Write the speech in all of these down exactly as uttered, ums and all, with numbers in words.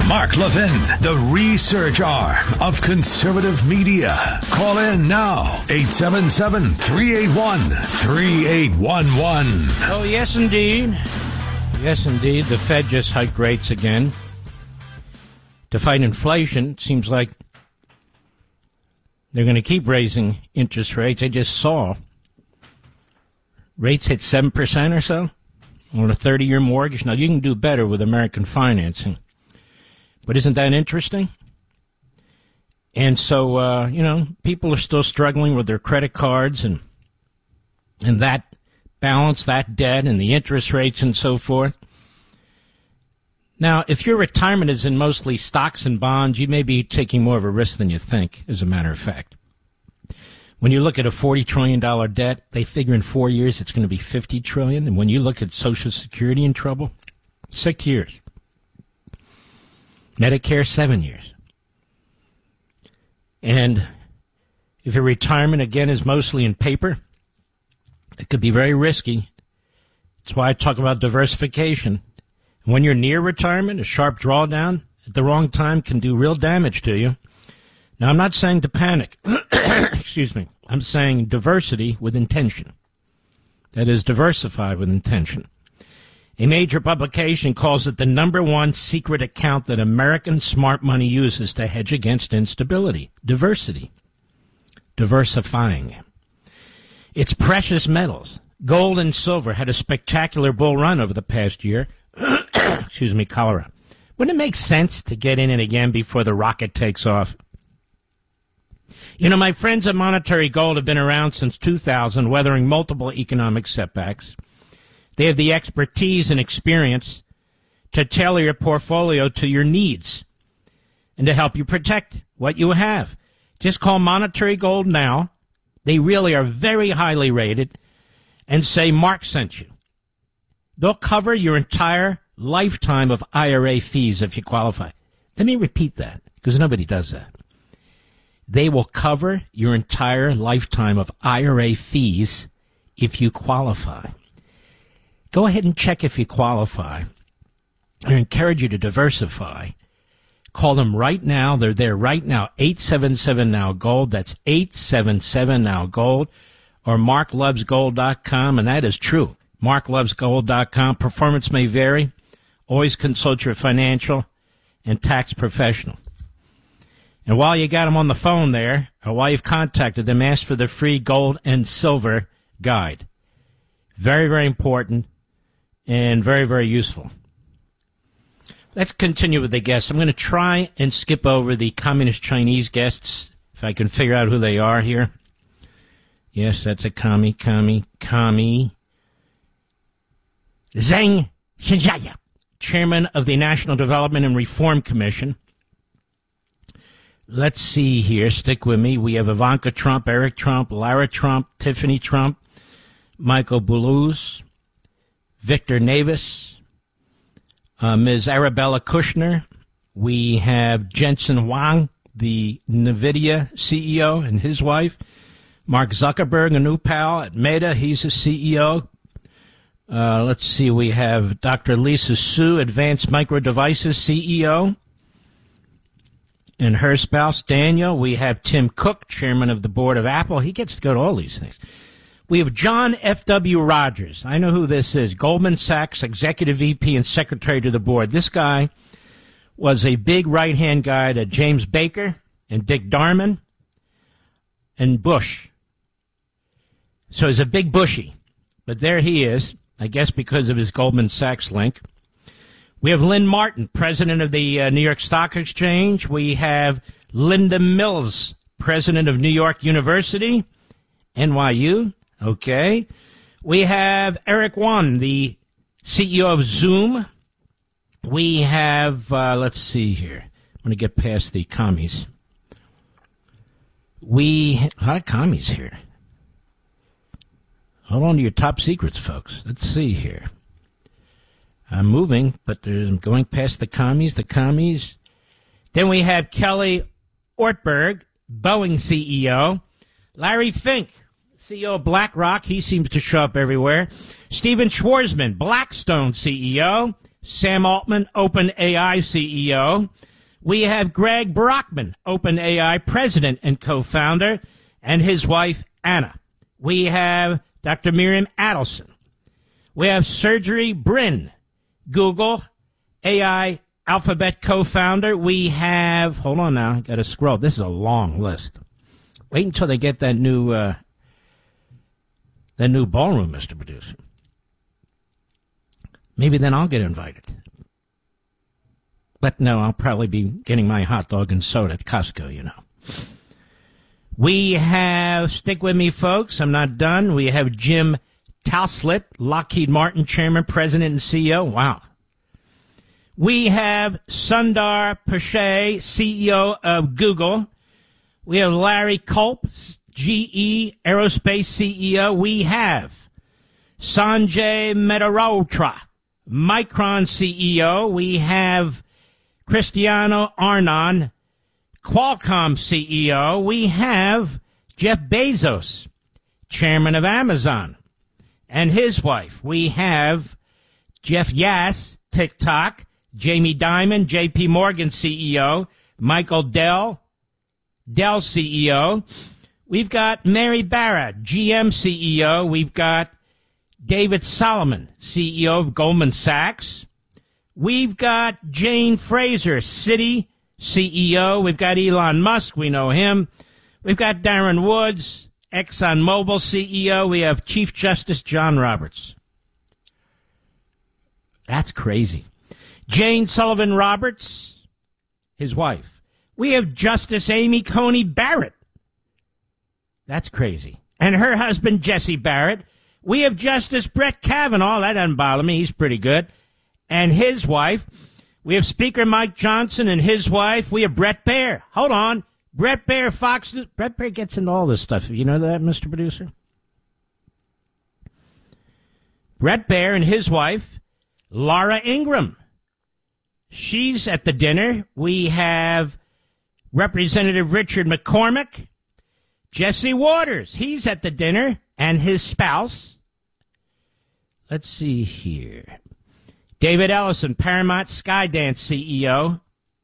Mark Levin, the research arm of conservative media. Call in now, eight seven seven, three eight one, three eight one one. Oh, yes, indeed. Yes, indeed. The Fed just hiked rates again. To fight inflation, it seems like they're going to keep raising interest rates. I just saw rates hit seven percent or so on a thirty-year mortgage. Now, you can do better with American financing. But isn't that interesting? And so, uh, you know, people are still struggling with their credit cards and and that balance, that debt, and the interest rates and so forth. Now, if your retirement is in mostly stocks and bonds, you may be taking more of a risk than you think, as a matter of fact. When you look at a forty trillion dollars debt, they figure in four years it's going to be fifty trillion dollars. And when you look at Social Security in trouble, six years. Medicare, seven years. And if your retirement, again, is mostly in paper, it could be very risky. That's why I talk about diversification. When you're near retirement, a sharp drawdown at the wrong time can do real damage to you. Now, I'm not saying to panic. Excuse me. I'm saying diversity with intention. That is, diversify with intention. A major publication calls it the number one secret account that American smart money uses to hedge against instability. Diversity. Diversifying. It's precious metals. Gold and silver had a spectacular bull run over the past year. Excuse me, cholera. Wouldn't it make sense to get in it again before the rocket takes off? You know, my friends at Monetary Gold have been around since two thousand, weathering multiple economic setbacks. They have the expertise and experience to tailor your portfolio to your needs and to help you protect what you have. Just call Monetary Gold now. They really are very highly rated, and say Mark sent you. They'll cover your entire lifetime of I R A fees if you qualify. Let me repeat that, because nobody does that. They will cover your entire lifetime of I R A fees if you qualify. Go ahead and check if you qualify. I encourage you to diversify. Call them right now. They're there right now. eight seven seven now gold. That's eight seven seven now gold. Or mark loves gold dot com, and that is true. mark loves gold dot com. Performance may vary. Always consult your financial and tax professional. And while you got them on the phone there, or while you've contacted them, ask for the free gold and silver guide. Very, very important and very, very useful. Let's continue with the guests. I'm going to try and skip over the Communist Chinese guests, if I can figure out who they are here. Yes, that's a commie, commie, commie. Zhang Xinjiaya, chairman of the National Development and Reform Commission. Let's see here. Stick with me. We have Ivanka Trump, Eric Trump, Lara Trump, Tiffany Trump, Michael Boulos, Victor Navis, uh, Miz Arabella Kushner. We have Jensen Huang, the NVIDIA C E O, and his wife. Mark Zuckerberg, a new pal at Meta. He's the C E O. Uh, let's see. We have Doctor Lisa Su, Advanced Micro Devices C E O. And her spouse, Daniel. We have Tim Cook, chairman of the board of Apple. He gets to go to all these things. We have John F W. Rogers. I know who this is. Goldman Sachs executive V P and secretary to the board. This guy was a big right-hand guy to James Baker and Dick Darman and Bush. So he's a big bushy. But there he is, I guess because of his Goldman Sachs link. We have Lynn Martin, president of the uh, New York Stock Exchange. We have Linda Mills, president of New York University, N Y U. Okay. We have Eric Yuan, the C E O of Zoom. We have, uh, let's see here. I'm going to get past the commies. We, a lot of commies here. Hold on to your top secrets, folks. Let's see here. I'm moving, but I'm going past the commies, the commies. Then we have Kelly Ortberg, Boeing C E O. Larry Fink, C E O of BlackRock. He seems to show up everywhere. Steven Schwarzman, Blackstone C E O. Sam Altman, OpenAI C E O. We have Greg Brockman, OpenAI president and co-founder, and his wife, Anna. We have Doctor Miriam Adelson. We have Sergey Brin, Google A I Alphabet co-founder. We have, hold on now, I got to scroll. This is a long list. Wait until they get that new, uh, that new ballroom, Mister Producer. Maybe then I'll get invited. But no, I'll probably be getting my hot dog and soda at Costco, you know. We have, stick with me, folks, I'm not done. We have Jim Talslet, Lockheed Martin chairman, president, and C E O. Wow. We have Sundar Pichai, C E O of Google. We have Larry Culp, G E Aerospace C E O. We have Sanjay Mehrotra, Micron C E O. We have Cristiano Arnon, Qualcomm C E O. We have Jeff Bezos, chairman of Amazon, and his wife. We have Jeff Yass, TikTok, Jamie Dimon, J P Morgan C E O, Michael Dell, Dell C E O. We've got Mary Barra, G M C E O. We've got David Solomon, C E O of Goldman Sachs. We've got Jane Fraser, Citi C E O. We've got Elon Musk. We know him. We've got Darren Woods, ExxonMobil C E O. We have Chief Justice John Roberts. That's crazy. Jane Sullivan Roberts, his wife. We have Justice Amy Coney Barrett. That's crazy. And her husband, Jesse Barrett. We have Justice Brett Kavanaugh. That doesn't bother me. He's pretty good. And his wife. We have Speaker Mike Johnson and his wife. We have Brett Baer. Hold on. Brett Baer, Fox News. Brett Baer gets into all this stuff. You know that, Mister Producer? Brett Baer and his wife, Laura Ingraham. She's at the dinner. We have Representative Richard McCormick. Jesse Waters. He's at the dinner. And his spouse. Let's see here. David Ellison, Paramount Skydance C E O.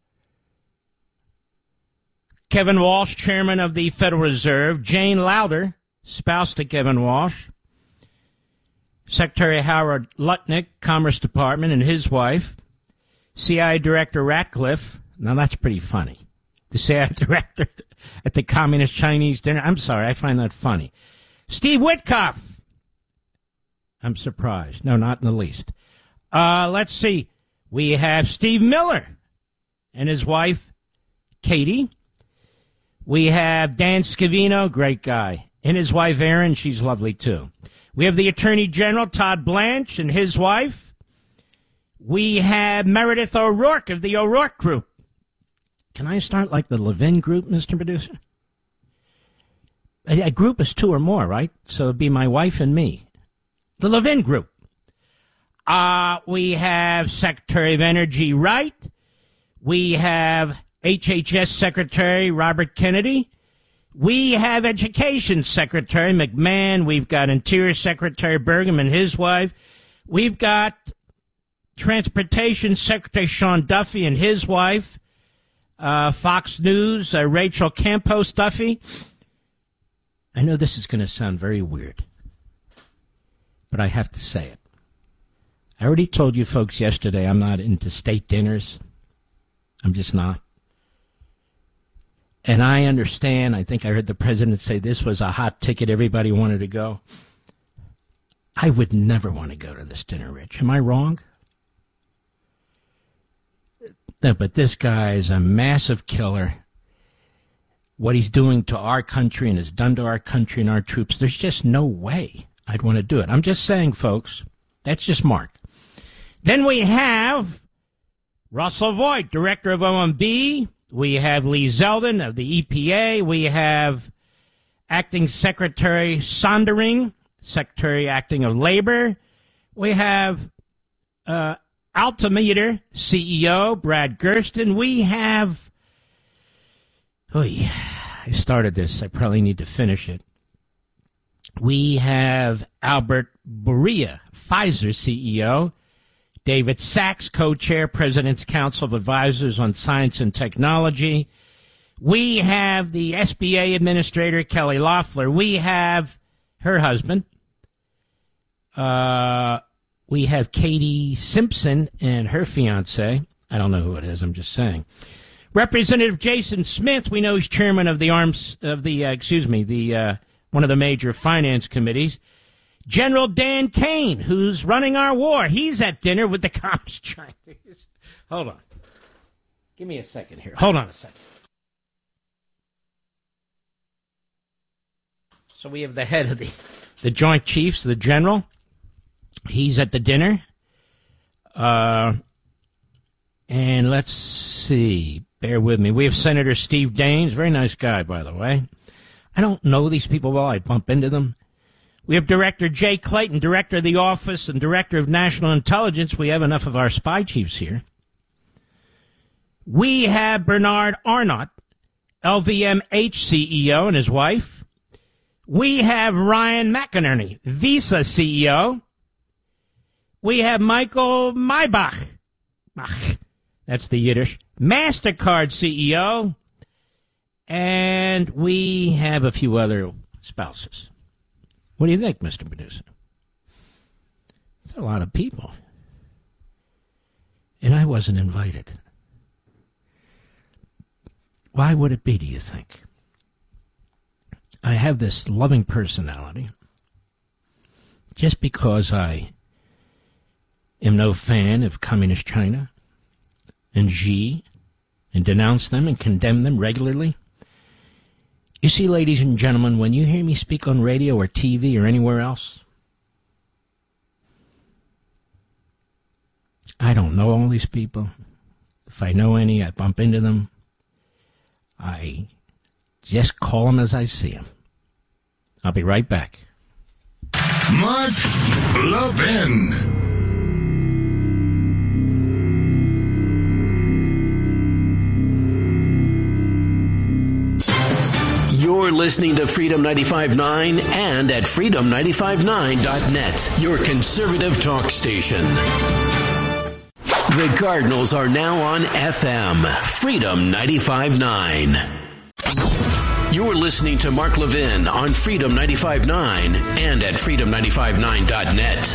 Kevin Walsh, chairman of the Federal Reserve. Jane Lowder, spouse to Kevin Walsh. Secretary Howard Lutnick, Commerce Department, and his wife. C I A Director Ratcliffe. Now, that's pretty funny. The C I A Director at the Communist Chinese dinner. I'm sorry, I find that funny. Steve Witkoff. I'm surprised. No, not in the least. Uh, let's see. We have Steve Miller and his wife, Katie. We have Dan Scavino, great guy, and his wife, Erin. She's lovely, too. We have the Attorney General, Todd Blanche, and his wife. We have Meredith O'Rourke of the O'Rourke Group. Can I start like the Levin Group, Mister Producer? A, a group is two or more, right? So it'd be my wife and me. The Levin Group. Uh, we have Secretary of Energy Wright. We have H H S Secretary Robert Kennedy. We have Education Secretary McMahon. We've got Interior Secretary Burgum and his wife. We've got Transportation Secretary Sean Duffy and his wife. Uh, Fox News, uh, Rachel Campos Duffy. I know this is going to sound very weird, but I have to say it. I already told you folks yesterday I'm not into state dinners. I'm just not. And I understand. I think I heard the president say this was a hot ticket. Everybody wanted to go. I would never want to go to this dinner, Rich. Am I wrong? No, but this guy is a massive killer. What he's doing to our country and has done to our country and our troops, there's just no way I'd want to do it. I'm just saying, folks. That's just Mark. Then we have Russell Voigt, Director of O M B. We have Lee Zeldin of the E P A. We have Acting Secretary Sondering, Secretary Acting of Labor. We have uh, Altimeter C E O Brad Gersten. We have, oh yeah, I started this. I probably need to finish it. We have Albert Bourla, Pfizer C E O. David Sachs, co-chair, President's Council of Advisors on Science and Technology. We have the S B A Administrator, Kelly Loeffler. We have her husband. Uh, we have Katie Simpson and her fiancé. I don't know who it is, I'm just saying. Representative Jason Smith, we know he's chairman of the arms of the, uh, excuse me, the uh, one of the major finance committees. General Dan Kane, who's running our war, he's at dinner with the Communist Chinese. Hold on. Give me a second here. Hold on a second. So we have the head of the, the Joint Chiefs, the general. He's at the dinner. Uh, and let's see. Bear with me. We have Senator Steve Daines, very nice guy, by the way. I don't know these people well. I bump into them. We have Director Jay Clayton, Director of the Office and Director of National Intelligence. We have enough of our spy chiefs here. We have Bernard Arnott, L V M H C E O, and his wife. We have Ryan McInerney, Visa C E O. We have Michael Maybach. That's the Yiddish. MasterCard C E O. And we have a few other spouses. What do you think, Mister Producer? It's a lot of people. And I wasn't invited. Why would it be, do you think? I have this loving personality. Just because I am no fan of Communist China and Xi and denounce them and condemn them regularly. You see, ladies and gentlemen, when you hear me speak on radio or T V or anywhere else, I don't know all these people. If I know any, I bump into them. I just call them as I see them. I'll be right back. Mark Levin. You're listening to Freedom ninety-five point nine and at freedom nine five nine dot net, your conservative talk station. The Cardinals are now on F M, Freedom ninety-five point nine. You're listening to Mark Levin on Freedom ninety-five point nine and at freedom nine five nine dot net.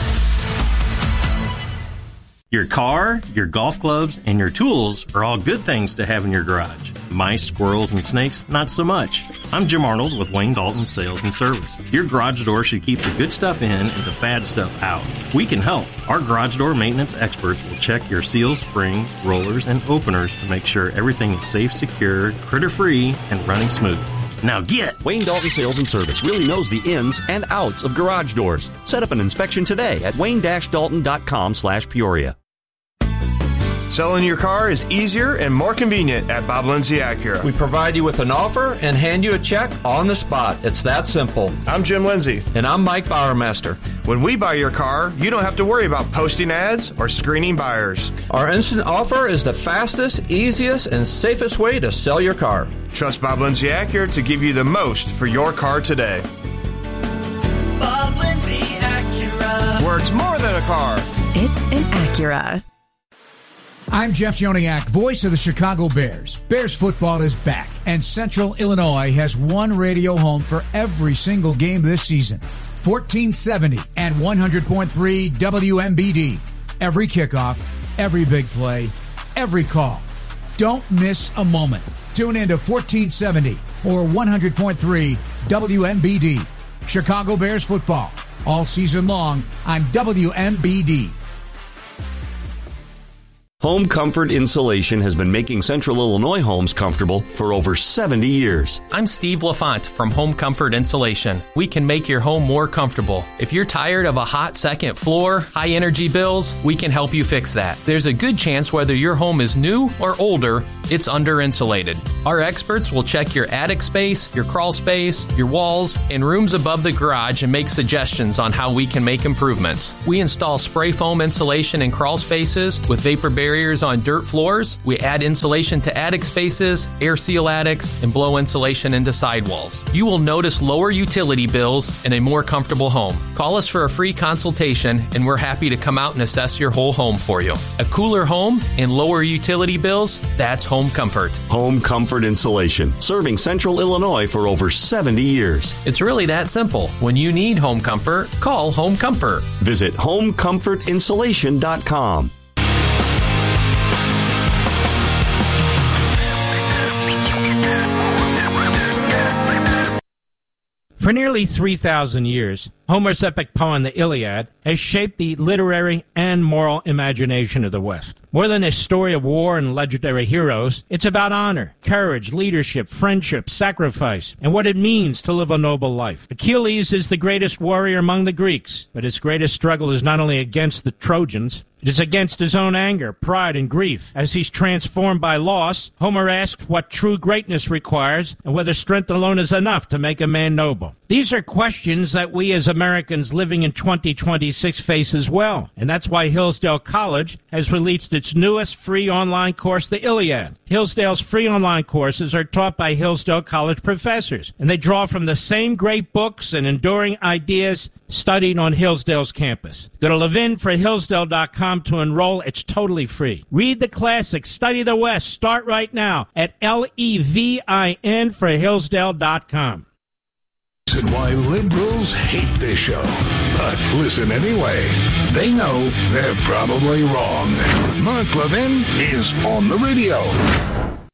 Your car, your golf clubs, and your tools are all good things to have in your garage. Mice, squirrels, and snakes, not so much. I'm Jim Arnold with Wayne Dalton Sales and Service. Your garage door should keep the good stuff in and the bad stuff out. We can help. Our garage door maintenance experts will check your seals, springs, rollers, and openers to make sure everything is safe, secure, critter-free, and running smooth. Now get! Wayne Dalton Sales and Service really knows the ins and outs of garage doors. Set up an inspection today at wayne dash dalton dot com slash Peoria. Selling your car is easier and more convenient at Bob Lindsay Acura. We provide you with an offer and hand you a check on the spot. It's that simple. I'm Jim Lindsay. And I'm Mike Bowermaster. When we buy your car, you don't have to worry about posting ads or screening buyers. Our instant offer is the fastest, easiest, and safest way to sell your car. Trust Bob Lindsay Acura to give you the most for your car today. Bob Lindsay Acura. Works more than a car. It's an Acura. I'm Jeff Joniak, voice of the Chicago Bears. Bears football is back, and Central Illinois has one radio home for every single game this season. fourteen seventy and one hundred point three W M B D. Every kickoff, every big play, every call. Don't miss a moment. Tune in to fourteen seventy or one hundred point three W M B D. Chicago Bears football, all season long on W M B D. Home Comfort Insulation has been making Central Illinois homes comfortable for over seventy years. I'm Steve LaFont from Home Comfort Insulation. We can make your home more comfortable. If you're tired of a hot second floor, high energy bills, we can help you fix that. There's a good chance whether your home is new or older, it's under insulated. Our experts will check your attic space, your crawl space, your walls, and rooms above the garage and make suggestions on how we can make improvements. We install spray foam insulation in crawl spaces with vapor barrier barriers on dirt floors, we add insulation to attic spaces, air seal attics, and blow insulation into sidewalls. You will notice lower utility bills and a more comfortable home. Call us for a free consultation, and we're happy to come out and assess your whole home for you. A cooler home and lower utility bills, that's home comfort. Home Comfort Insulation, serving Central Illinois for over seventy years. It's really that simple. When you need home comfort, call Home Comfort. Visit home comfort insulation dot com. For nearly three thousand years, Homer's epic poem, the Iliad, has shaped the literary and moral imagination of the West. More than a story of war and legendary heroes, it's about honor, courage, leadership, friendship, sacrifice, and what it means to live a noble life. Achilles is the greatest warrior among the Greeks, but his greatest struggle is not only against the Trojans, it is against his own anger, pride, and grief. As he's transformed by loss, Homer asks what true greatness requires and whether strength alone is enough to make a man noble. These are questions that we as Americans living in twenty twenty-six face as well. And that's why Hillsdale College has released its newest free online course, the Iliad. Hillsdale's free online courses are taught by Hillsdale College professors, and they draw from the same great books and enduring ideas studied on Hillsdale's campus. Go to levin for hillsdale dot com to enroll. It's totally free. Read the classics, study the West. Start right now at L E V I N for hillsdale dot com. And why liberals hate this show. But listen anyway. They know they're probably wrong. Mark Levin is on the radio.